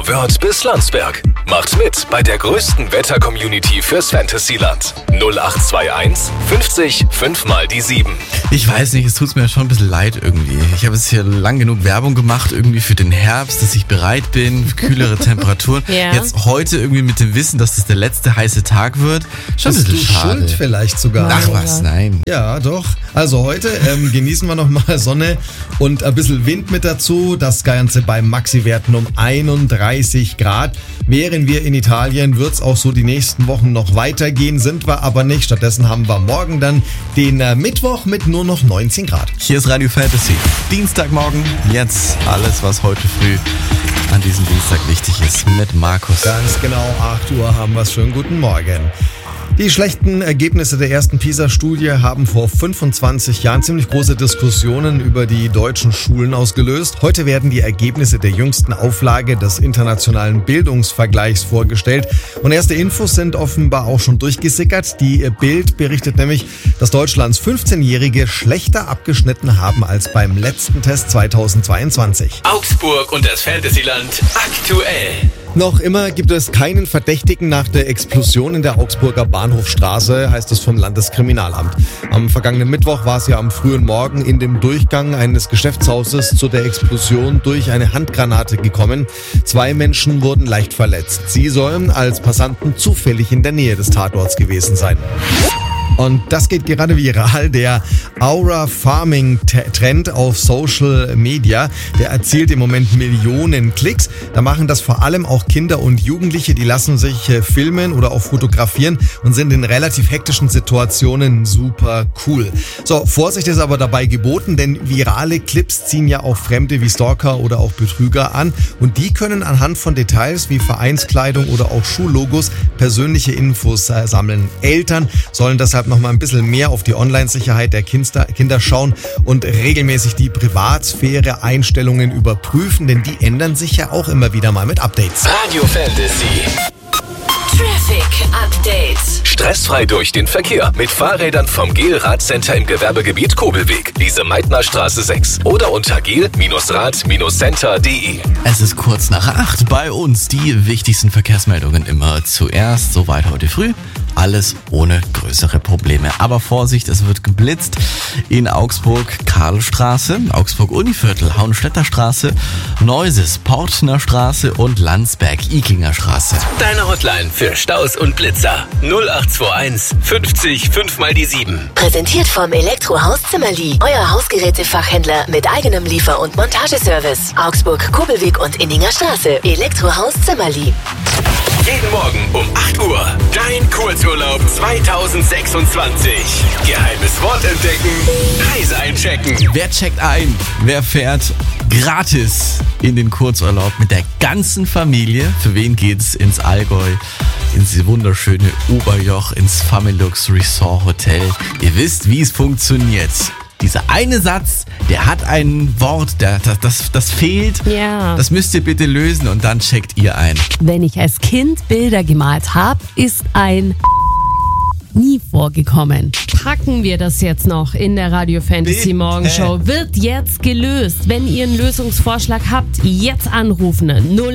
Wörth bis Landsberg. Macht mit bei der größten Wetter-Community fürs Fantasyland. 0821 50 5 mal die 7. Ich weiß nicht, es tut mir schon ein bisschen leid irgendwie. Ich habe jetzt hier lang genug Werbung gemacht irgendwie für den Herbst, dass ich bereit bin, für kühlere Temperaturen. Ja. Jetzt heute irgendwie mit dem Wissen, dass das der letzte heiße Tag wird. Schon ein Bist du bisschen schade. schuld vielleicht sogar? Ach was, nein. Ja, doch. Also heute genießen wir nochmal Sonne und ein bisschen Wind mit dazu. Das Ganze bei Maxi-Werten um 31 Grad. Wären wir in Italien, wird es auch so die nächsten Wochen noch weitergehen, sind wir aber nicht. Stattdessen haben wir morgen dann den Mittwoch mit nur noch 19 Grad. Hier ist Radio Fantasy. Dienstagmorgen, jetzt alles, was heute früh an diesem Dienstag wichtig ist, mit Markus. Ganz genau, 8 Uhr haben wir es. Schönen guten Morgen. Die schlechten Ergebnisse der ersten PISA-Studie haben vor 25 Jahren ziemlich große Diskussionen über die deutschen Schulen ausgelöst. Heute werden die Ergebnisse der jüngsten Auflage des internationalen Bildungsvergleichs vorgestellt. Und erste Infos sind offenbar auch schon durchgesickert. Die Bild berichtet nämlich, dass Deutschlands 15-Jährige schlechter abgeschnitten haben als beim letzten Test 2022. Augsburg und das Fantasyland aktuell. Noch immer gibt es keinen Verdächtigen nach der Explosion in der Augsburger Bahnhofstraße, heißt es vom Landeskriminalamt. Am vergangenen Mittwoch war es ja am frühen Morgen in dem Durchgang eines Geschäftshauses zu der Explosion durch eine Handgranate gekommen. 2 Menschen wurden leicht verletzt. Sie sollen als Passanten zufällig in der Nähe des Tatorts gewesen sein. Und das geht gerade viral, der Aura Farming Trend auf Social Media, der erzielt im Moment Millionen Klicks. Da machen das vor allem auch Kinder und Jugendliche, die lassen sich filmen oder auch fotografieren und sind in relativ hektischen Situationen super cool. So, Vorsicht ist aber dabei geboten, denn virale Clips ziehen ja auch Fremde wie Stalker oder auch Betrüger an und die können anhand von Details wie Vereinskleidung oder auch Schullogos persönliche Infos sammeln. Eltern sollen deshalb noch mal ein bisschen mehr auf die Online-Sicherheit der Kinder schauen und regelmäßig die Privatsphäre-Einstellungen überprüfen, denn die ändern sich ja auch immer wieder mal mit Updates. Radio Fantasy. Traffic Update. Stressfrei durch den Verkehr mit Fahrrädern vom Gel-Radcenter im Gewerbegebiet Kobelweg, Lise-Meitner-Straße 6 oder unter gel-rad-center.de. Es ist kurz nach 8 bei uns. Die wichtigsten Verkehrsmeldungen immer zuerst. Soweit heute früh. Alles ohne größere Probleme. Aber Vorsicht, es wird geblitzt in Augsburg, Karlstraße, Augsburg-Univiertel, Hauenstädter Neuses, Portner Straße und Landsberg-Iklinger Straße. Deine Hotline für Staus und Blitzer 0821 50 5 mal die 7. Präsentiert vom Elektrohaus Zimmerli. Euer Hausgerätefachhändler mit eigenem Liefer- und Montageservice. Augsburg, Kobelweg und Inninger Straße. Elektrohaus Zimmerli. Jeden Morgen um 8 Uhr. Dein Kurzurlaub 2026. Geheimes Wort entdecken. Reise einchecken. Wer checkt ein? Wer fährt gratis in den Kurzurlaub mit der ganzen Familie? Für wen geht's ins Allgäu? Ins wunderschöne Oberjoch, ins Familux Resort Hotel. Ihr wisst, wie es funktioniert. Dieser eine Satz, der hat ein Wort, das fehlt. Ja. Das müsst ihr bitte lösen und dann checkt ihr ein. Wenn ich als Kind Bilder gemalt habe, ist ein nie vorgekommen. Packen wir das jetzt noch in der Radio Fantasy Morgenshow. Wird jetzt gelöst. Wenn ihr einen Lösungsvorschlag habt, jetzt anrufen.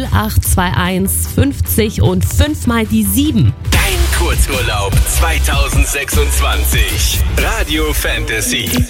0821 50 und 5 mal die 7. Dein Kurzurlaub 2026. Radio Fantasy.